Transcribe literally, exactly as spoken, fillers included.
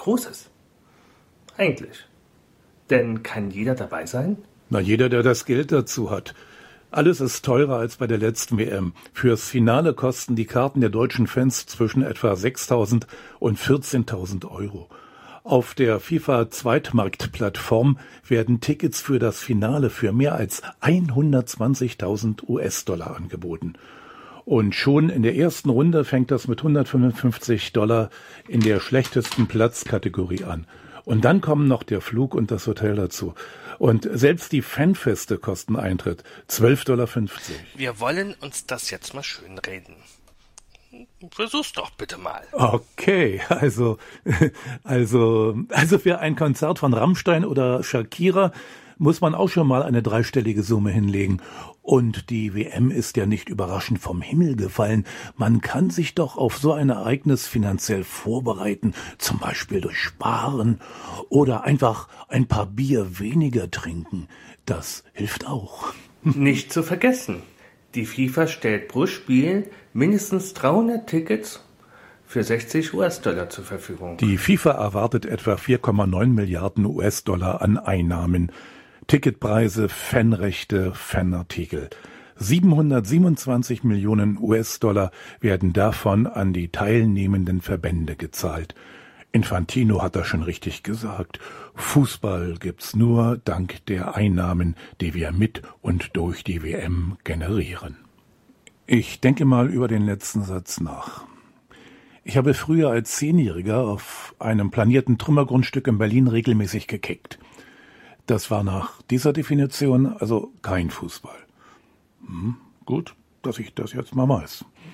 Großes. Eigentlich. Denn kann jeder dabei sein? Na, jeder, der das Geld dazu hat. Alles ist teurer als bei der letzten W M. Fürs Finale kosten die Karten der deutschen Fans zwischen etwa sechstausend und vierzehntausend Euro. Auf der FIFA-Zweitmarktplattform werden Tickets für das Finale für mehr als hundertzwanzigtausend U S-Dollar angeboten. Und schon in der ersten Runde fängt das mit hundertfünfundfünfzig Dollar in der schlechtesten Platzkategorie an. Und dann kommen noch der Flug und das Hotel dazu. Und selbst die Fanfeste kosten Eintritt zwölf Dollar fünfzig. Wir wollen uns das jetzt mal schön reden. Versuch's doch bitte mal. Okay, also, also, also für ein Konzert von Rammstein oder Shakira muss man auch schon mal eine dreistellige Summe hinlegen. Und die W M ist ja nicht überraschend vom Himmel gefallen. Man kann sich doch auf so ein Ereignis finanziell vorbereiten, zum Beispiel durch Sparen oder einfach ein paar Bier weniger trinken. Das hilft auch. Nicht zu vergessen, die FIFA stellt pro Spiel mindestens dreihundert Tickets für sechzig U S-Dollar zur Verfügung. Die FIFA erwartet etwa vier Komma neun Milliarden U S-Dollar an Einnahmen. Ticketpreise, Fanrechte, Fanartikel. siebenhundertsiebenundzwanzig Millionen U S-Dollar werden davon an die teilnehmenden Verbände gezahlt. Infantino hat das schon richtig gesagt. Fußball gibt's nur dank der Einnahmen, die wir mit und durch die W M generieren. Ich denke mal über den letzten Satz nach. Ich habe früher als Zehnjähriger auf einem planierten Trümmergrundstück in Berlin regelmäßig gekickt. Das war nach dieser Definition also kein Fußball. Hm, gut, dass ich das jetzt mal weiß.